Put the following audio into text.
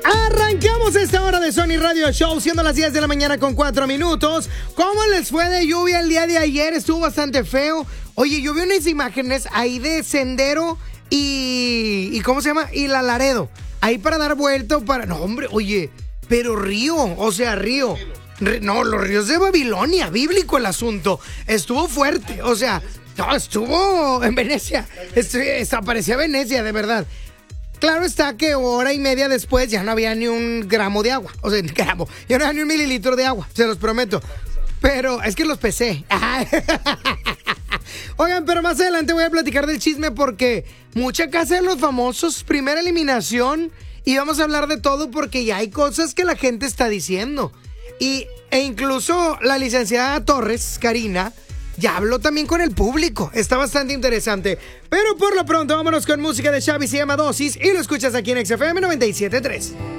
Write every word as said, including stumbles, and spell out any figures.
Arrancamos esta hora de Sony Radio Show, siendo las diez de la mañana con cuatro minutos. ¿Cómo les fue de lluvia el día de ayer? Estuvo bastante feo. Oye, yo vi unas imágenes ahí de Sendero y... ¿Y cómo se llama? Y La Laredo. Ahí para dar vuelta para... No, hombre, oye, pero río, o sea, río. R- no, los ríos de Babilonia, bíblico el asunto. Estuvo fuerte, o sea, no, estuvo en Venecia. Estu- parecía Venecia, de verdad. Claro está que hora y media después ya no había ni un gramo de agua. O sea, gramo. Ya no había ni un mililitro de agua, se los prometo. Pero es que los pesé. Oigan, pero más adelante voy a platicar del chisme porque mucha casa de los famosos, primera eliminación. Y vamos a hablar de todo porque ya hay cosas que la gente está diciendo. Y, e incluso la licenciada Torres, Karina, ya habló también con el público. Está bastante interesante. Pero por lo pronto vámonos con música de Xavi, se llama Dosis. Y lo escuchas aquí en X F M noventa y siete punto tres.